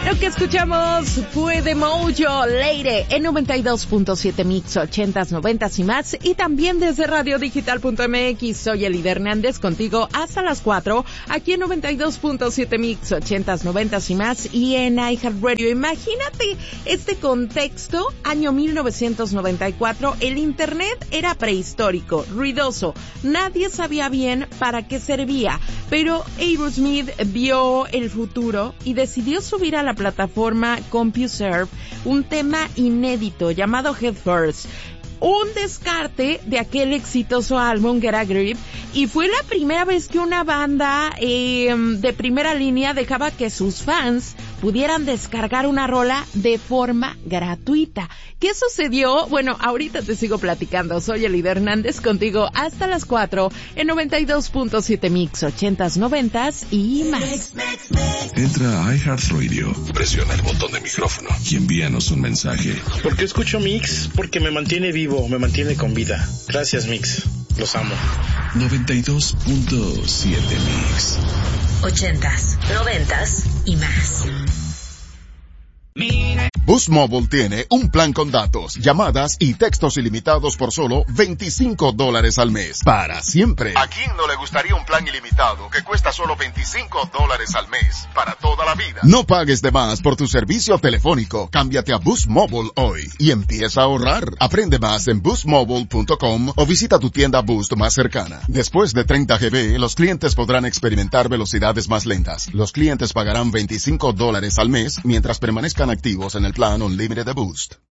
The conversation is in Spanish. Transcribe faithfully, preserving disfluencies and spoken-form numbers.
Lo que escuchamos fue de Mojo Leire en noventa y dos punto siete Mix, ochentas, noventas y más, y también desde radio digital punto m x. Soy Elida Hernández, contigo hasta las cuatro, aquí en noventa y dos punto siete Mix, ochentas, noventas y más, y en iHeartRadio. Imagínate este contexto, año mil novecientos noventa y cuatro, el internet era prehistórico, ruidoso, nadie sabía bien para qué servía, pero Aerosmith vio el futuro y decidió subir a la plataforma CompuServe un tema inédito llamado Head First, un descarte de aquel exitoso álbum Get a Grip, y fue la primera vez que una banda eh, de primera línea dejaba que sus fans pudieran descargar una rola de forma gratuita. ¿Qué sucedió? Bueno, ahorita te sigo platicando. Soy Elida Hernández, contigo hasta las cuatro en noventa y dos punto siete Mix, ochentas, noventas y más. Entra a iHeartRadio, presiona el botón de micrófono y envíanos un mensaje. ¿Por qué escucho Mix? Porque me mantiene vivo, me mantiene con vida. Gracias, Mix. Los amo. noventa y dos punto siete Mix. Ochentas, noventas y más. Boost Mobile tiene un plan con datos, llamadas y textos ilimitados por solo veinticinco dólares al mes. Para siempre. ¿A quién no le gustaría un plan ilimitado que cuesta solo veinticinco dólares al mes? Para toda la vida. No pagues de más por tu servicio telefónico. Cámbiate a Boost Mobile hoy y empieza a ahorrar. Aprende más en boost mobile punto com o visita tu tienda Boost más cercana. Después de treinta gigabytes, los clientes podrán experimentar velocidades más lentas. Los clientes pagarán veinticinco dólares al mes mientras permanezcan activos en el plan Unlimited de Boost.